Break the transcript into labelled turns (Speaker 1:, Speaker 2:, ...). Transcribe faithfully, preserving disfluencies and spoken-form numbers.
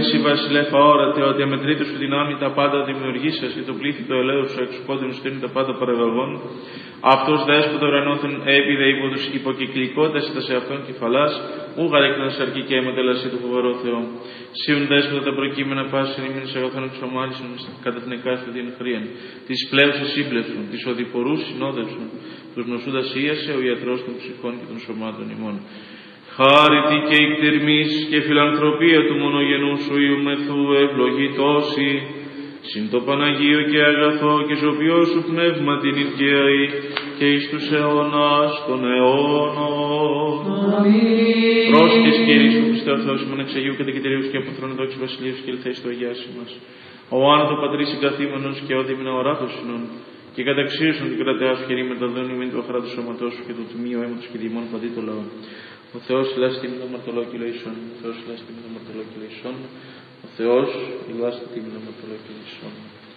Speaker 1: εσύ βασιλέφα όρατε, ότι αμετρήτως σου δυνάμει τα πάντα δημιουργήσας και το πλήθη το ελέος σου εξπόντων στέλνει τα πάντα παραγωγών. Αυτός δέσποτα ουρανόθεν έπιδε υπό τους υποκυκλικότητας τα σε αυτόν κεφαλάς, ου γαρέκνας αρκεί και έμετελασί του φοβερό Θεό. Σιουν δέσποτα τα προκείμενα πάσιν ημίν σε αγαθόν εξομάλισον κατά την εκάστοτε την χρήαν. Τις πλεύσες σύμπλευσον, τις οδηπορούς συνόδευσον, τους νοσούντας ίασε ο ιατρός των ψυχών και των σωμάτων ημών. Χάρητη και εκτερμής και φιλανθρωπία του μονογενού σου Ιουμεθού ευλογητώσει, συν το Παναγίο και αγαθό και ζωπιό σου πνεύμα την οικαίη και εις τους αιώνας των αιώνων.
Speaker 2: Αμήν.
Speaker 1: Πρόσχες Κύριε Ιησού Χριστέ ο Θεός ημών εξ Αγίου Κατοικητηρίου και αποθρόνου δόξου βασιλείου και ελθέης το αγιάσι μας. Ο άνατο πατρί συγκαθήμενος και όδημινα οράθος συνών και καταξίωσον την κρατεά σου χερί με τα δόνη με το χαρά του σώματός σου και το τιμίο αίματος και διημών παντή το λαό. Ο Θεός ελάστη με το μαρτωλόκι λαϊσόν. Ο Θεός ελάστη με το μαρτωλόκι λαϊσόν. Ο Θεός ελάστη με το μαρτωλόκι λαϊσόν.